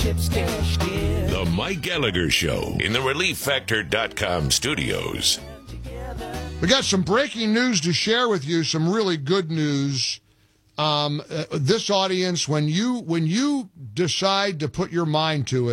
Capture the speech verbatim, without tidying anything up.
chips cashed in. The Mike Gallagher Show in the relief factor dot com studios. We got some breaking news to share with you, some really good news. Um, uh, this audience, when you when you decide to put your mind to it,